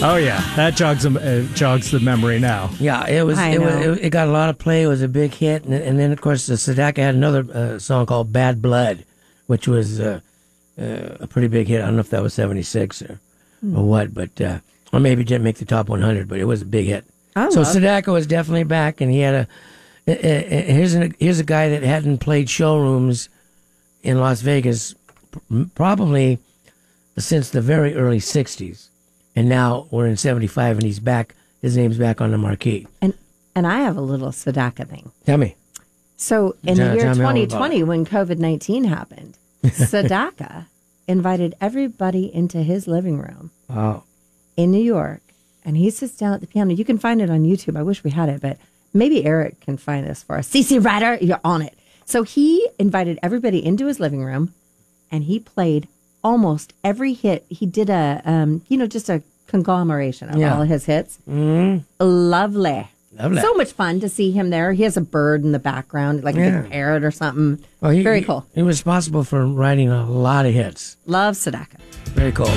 Oh yeah, that jogs the memory now. Yeah, it got a lot of play. It was a big hit, and then of course Sedaka had another song called "Bad Blood," which was a pretty big hit. I don't know if that was '76 or what, but or maybe it didn't make the top 100, but it was a big hit. So Sedaka was definitely back, and he had here's a guy that hadn't played showrooms in Las Vegas probably since the very early '60s, and now we're in '75, and he's back. His name's back on the marquee. And I have a little Sedaka thing. Tell me. So in the year 2020, when COVID-19 happened, Sedaka invited everybody into his living room in New York, and he sits down at the piano. You can find it on YouTube. I wish we had it, but maybe Eric can find this for us. CC Ryder, you're on it. So he invited everybody into his living room, and he played almost every hit. He did just a conglomeration of all of his hits. Lovely. So much fun to see him there. He has a bird in the background, like a big parrot or something. Very cool. He was responsible for writing a lot of hits. Love Sedaka. Very cool.